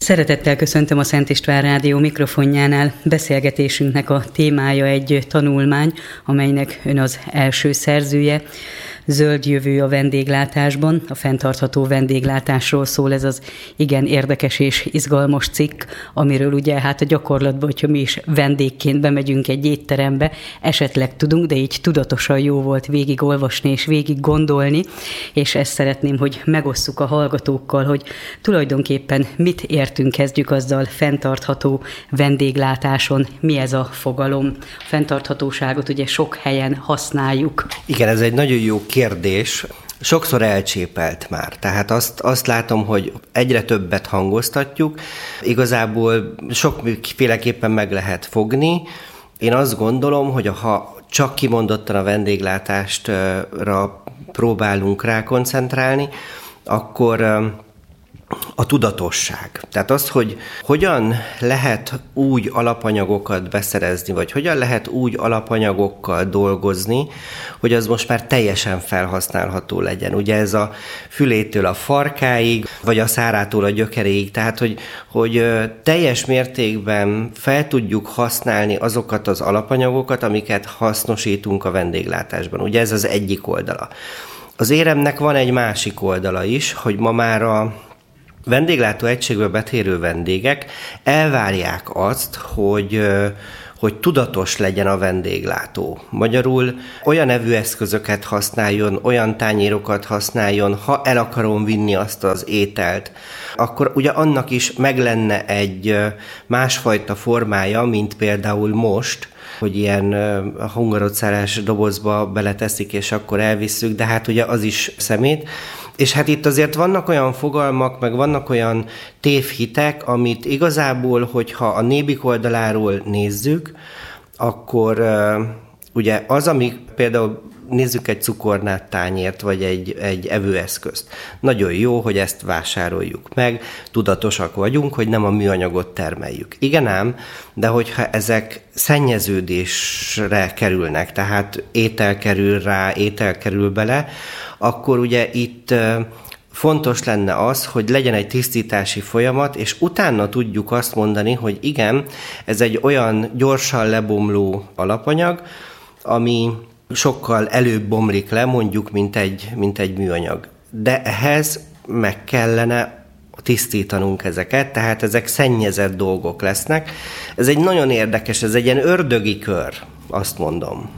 Szeretettel köszöntöm a Szent István Rádió mikrofonjánál. Beszélgetésünknek a témája egy tanulmány, amelynek ön az első szerzője. Zöld jövő a vendéglátásban, a fenntartható vendéglátásról szól ez az igen érdekes és izgalmas cikk, amiről ugye a gyakorlatban, hogyha mi is vendégként bemegyünk egy étterembe, esetleg tudunk, de így tudatosan jó volt végigolvasni és végig gondolni, és ezt szeretném, hogy megosszuk a hallgatókkal, hogy tulajdonképpen mit értünk, kezdjük azzal fenntartható vendéglátáson, mi ez a fogalom. A fenntarthatóságot ugye sok helyen használjuk. Igen, ez egy nagyon jó kérdés. Sokszor elcsépelt már, tehát azt látom, hogy egyre többet hangoztatjuk. Igazából sokféleképpen meg lehet fogni. Én azt gondolom, hogy ha csak kimondottan a vendéglátásra próbálunk rá koncentrálni, akkor a tudatosság. Tehát az, hogy hogyan lehet úgy alapanyagokat beszerezni, vagy hogyan lehet úgy alapanyagokkal dolgozni, hogy az most már teljesen felhasználható legyen. Ugye ez a fülétől a farkáig, vagy a szárától a gyökeréig, tehát hogy teljes mértékben fel tudjuk használni azokat az alapanyagokat, amiket hasznosítunk a vendéglátásban. Ugye ez az egyik oldala. Az éremnek van egy másik oldala is, hogy ma már a vendéglátó egységbe betérő vendégek elvárják azt, hogy tudatos legyen a vendéglátó. Magyarul olyan evőeszközöket használjon, olyan tányérokat használjon, ha el akarom vinni azt az ételt, akkor ugye annak is meg lenne egy másfajta formája, mint például most, hogy ilyen hungarocálás dobozba beleteszik, és akkor elvisszük, de hát ugye az is szemét. És hát itt azért vannak olyan fogalmak, meg vannak olyan tévhitek, amit igazából, hogyha a nébik oldaláról nézzük, akkor ugye az, ami például nézzük egy cukornát tányért, vagy egy evőeszközt. Nagyon jó, hogy ezt vásároljuk meg, tudatosak vagyunk, hogy nem a műanyagot termeljük. Igen ám, de hogyha ezek szennyeződésre kerülnek, tehát étel kerül rá, étel kerül bele, akkor ugye itt fontos lenne az, hogy legyen egy tisztítási folyamat, és utána tudjuk azt mondani, hogy igen, ez egy olyan gyorsan lebomló alapanyag, ami sokkal előbb bomlik le, mondjuk, mint egy műanyag. De ehhez meg kellene tisztítanunk ezeket, tehát ezek szennyezett dolgok lesznek. Ez egy nagyon érdekes, ez egy ilyen ördögi kör, azt mondom.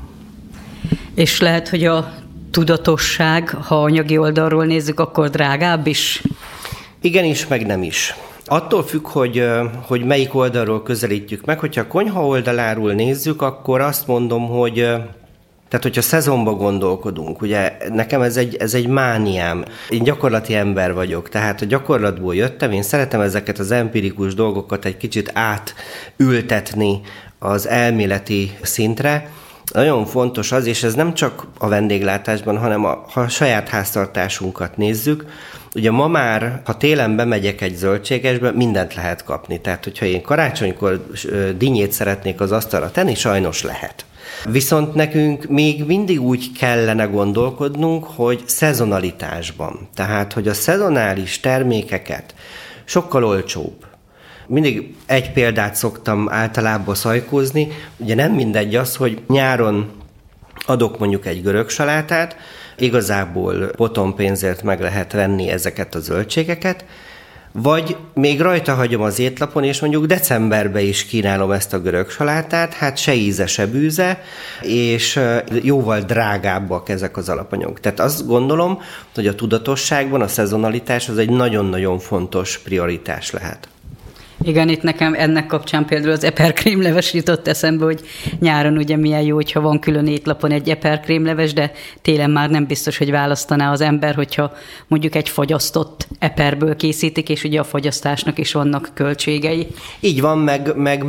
És lehet, hogy a tudatosság, ha anyagi oldalról nézzük, akkor drágább is? Igenis, meg nem is. Attól függ, hogy melyik oldalról közelítjük meg. Hogyha a konyha oldaláról nézzük, akkor azt mondom, hogy tehát, hogyha szezonban gondolkodunk, ugye nekem ez egy mániám. Én gyakorlati ember vagyok, tehát a gyakorlatból jöttem, én szeretem ezeket az empirikus dolgokat egy kicsit átültetni az elméleti szintre. Nagyon fontos az, és ez nem csak a vendéglátásban, hanem ha a saját háztartásunkat nézzük, ugye ma már, ha télen bemegyek egy zöldségesbe, mindent lehet kapni. Tehát, hogyha én karácsonykor dinnyét szeretnék az asztalra tenni, sajnos lehet. Viszont nekünk még mindig úgy kellene gondolkodnunk, hogy szezonalitásban. Tehát, hogy a szezonális termékeket sokkal olcsóbb. Mindig egy példát szoktam általában szajkózni. Ugye nem mindegy az, hogy nyáron adok mondjuk egy görög salátát, igazából potonpénzért meg lehet venni ezeket a zöldségeket, vagy még rajta hagyom az étlapon, és mondjuk decemberben is kínálom ezt a görög salátát, hát se íze, se bűze, és jóval drágábbak ezek az alapanyagok. Tehát azt gondolom, hogy a tudatosságban a szezonalitás az egy nagyon-nagyon fontos prioritás lehet. Igen, itt nekem ennek kapcsán például az eperkrémleves jutott eszembe, hogy nyáron ugye milyen jó, hogyha van külön étlapon egy eperkrémleves, de télen már nem biztos, hogy választaná az ember, hogyha mondjuk egy fagyasztott eperből készítik, és ugye a fagyasztásnak is vannak költségei. Így van, meg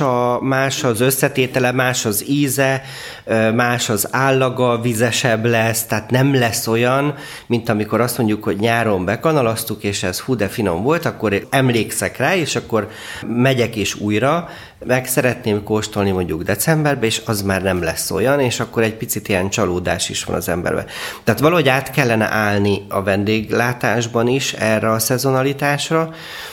más az összetétele, más az íze, más az állaga, vizesebb lesz, tehát nem lesz olyan, mint amikor azt mondjuk, hogy nyáron bekanalaztuk, és ez hú de finom volt, akkor emlékszek rá, és akkor megyek is újra, meg szeretném kóstolni mondjuk decemberben, és az már nem lesz olyan, és akkor egy picit ilyen csalódás is van az emberben. Tehát valahogy át kellene állni a vendéglátásban is erre a szezonalitásra.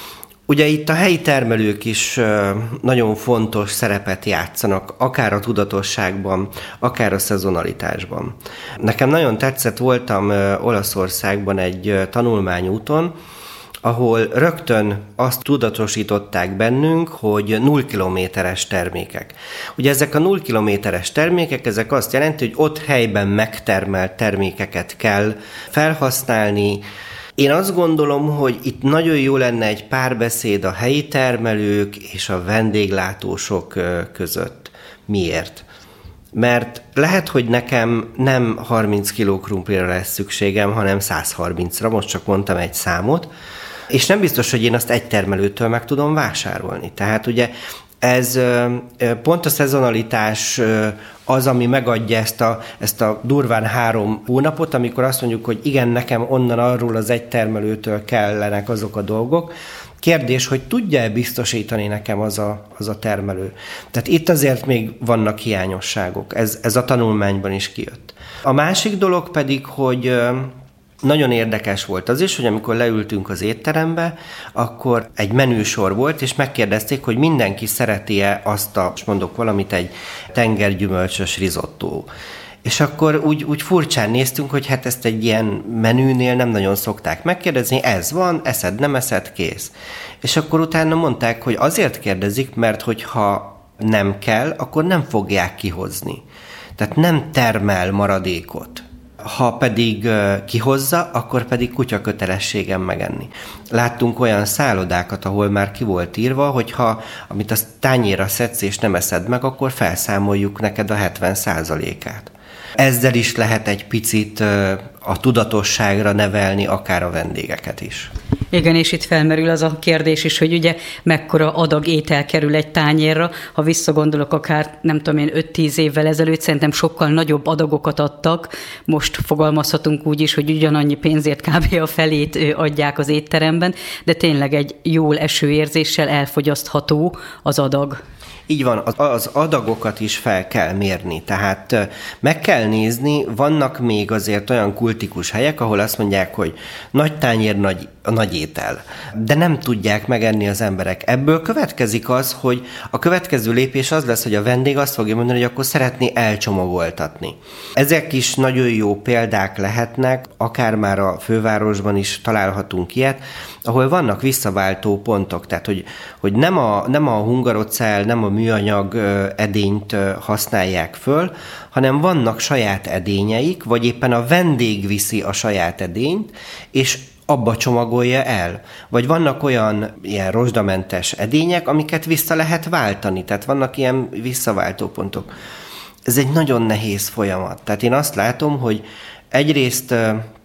Ugye itt a helyi termelők is nagyon fontos szerepet játszanak, akár a tudatosságban, akár a szezonalitásban. Nekem nagyon tetszett, voltam Olaszországban egy tanulmányúton, ahol rögtön azt tudatosították bennünk, hogy 0 kilométeres termékek. Ugye ezek a 0 kilométeres termékek, ezek azt jelenti, hogy ott helyben megtermelt termékeket kell felhasználni. Én azt gondolom, hogy itt nagyon jó lenne egy párbeszéd a helyi termelők és a vendéglátósok között. Miért? Mert lehet, hogy nekem nem 30 kg krumplira lesz szükségem, hanem 130-ra, most csak mondtam egy számot, és nem biztos, hogy én azt egy termelőtől meg tudom vásárolni. Tehát ugye ez pont a szezonalitás az, ami megadja ezt a durván 3 hónapot, amikor azt mondjuk, hogy igen, nekem onnan arról az egy termelőtől kellenek azok a dolgok. Kérdés, hogy tudja-e biztosítani nekem az a termelő. Tehát itt azért még vannak hiányosságok. Ez a tanulmányban is kijött. A másik dolog pedig, hogy nagyon érdekes volt az is, hogy amikor leültünk az étterembe, akkor egy menüsor volt, és megkérdezték, hogy mindenki szereti-e azt most mondok valamit, egy tengergyümölcsös rizottó. És akkor úgy furcsán néztünk, hogy hát ezt egy ilyen menünél nem nagyon szokták megkérdezni, ez van, eszed, nem eszed, kész. És akkor utána mondták, hogy azért kérdezik, mert hogyha nem kell, akkor nem fogják kihozni. Tehát nem termel maradékot. Ha pedig kihozza, akkor pedig kutya kötelességem megenni. Láttunk olyan szállodákat, ahol már ki volt írva, hogy ha amit a tányérra szedsz és nem eszed meg, akkor felszámoljuk neked a 70%-át. Ezzel is lehet egy picit a tudatosságra nevelni akár a vendégeket is. Igen, és itt felmerül az a kérdés is, hogy ugye mekkora adag étel kerül egy tányérra. Ha visszagondolok akár, nem tudom én, 5-10 évvel ezelőtt, szerintem sokkal nagyobb adagokat adtak. Most fogalmazhatunk úgy is, hogy ugyanannyi pénzért kb. A felét adják az étteremben, de tényleg egy jól eső érzéssel elfogyasztható az adag. Így van, az adagokat is fel kell mérni, tehát meg kell nézni, vannak még azért olyan kultikus helyek, ahol azt mondják, hogy nagy tányér, nagy étel, de nem tudják megenni az emberek. Ebből következik az, hogy a következő lépés az lesz, hogy a vendég azt fogja mondani, hogy akkor szeretné elcsomagoltatni. Ezek is nagyon jó példák lehetnek, akár már a fővárosban is találhatunk ilyet, ahol vannak visszaváltó pontok, tehát hogy nem a hungarocell, nem a műanyag edényt használják föl, hanem vannak saját edényeik, vagy éppen a vendég viszi a saját edényt, és abba csomagolja el. Vagy vannak ilyen rozsdamentes edények, amiket vissza lehet váltani, tehát vannak ilyen visszaváltó pontok. Ez egy nagyon nehéz folyamat. Tehát én azt látom, hogy egyrészt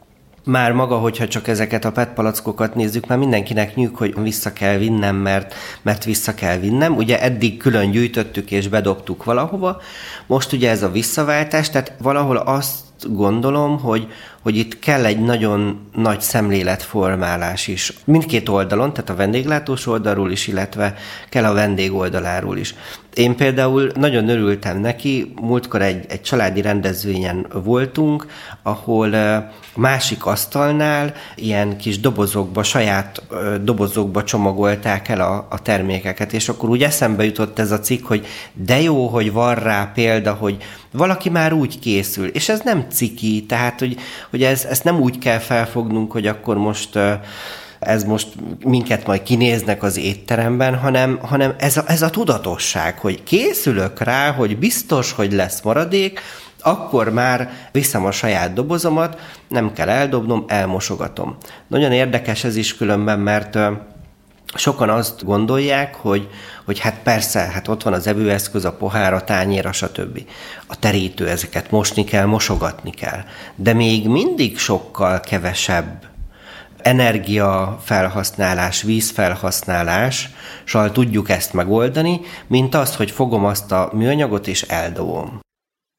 már maga, hogyha csak ezeket a PET palackokat nézzük, már mindenkinek nyűg, hogy vissza kell vinnem, mert vissza kell vinnem. Ugye eddig külön gyűjtöttük és bedobtuk valahova, most ugye ez a visszaváltás, tehát valahol azt gondolom, hogy itt kell egy nagyon nagy szemléletformálás is. Mindkét oldalon, tehát a vendéglátós oldalról is, illetve kell a vendég oldaláról is. Én például nagyon örültem neki, múltkor egy családi rendezvényen voltunk, ahol másik asztalnál ilyen kis dobozokba, saját dobozokba csomagolták el a termékeket, és akkor úgy eszembe jutott ez a cikk, hogy de jó, hogy van rá példa, hogy valaki már úgy készül, és ez nem ciki, tehát hogy ezt nem úgy kell felfognunk, hogy akkor most ez most minket majd kinéznek az étteremben, hanem ez a tudatosság, hogy készülök rá, hogy biztos, hogy lesz maradék, akkor már viszem a saját dobozomat, nem kell eldobnom, elmosogatom. Nagyon érdekes ez is különben, mert sokan azt gondolják, hogy hát persze, hát ott van az evőeszköz, a pohár, a tányér, stb. A terítő, ezeket mosni kell, mosogatni kell. De még mindig sokkal kevesebb energiafelhasználás, vízfelhasználással tudjuk ezt megoldani, mint az, hogy fogom azt a műanyagot és eldobom.